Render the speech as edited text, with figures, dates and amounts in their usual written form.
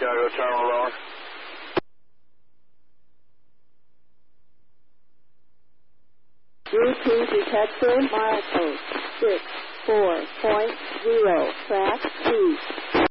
Chicago Tower Lower. Routine detector milepost 640. Track 2.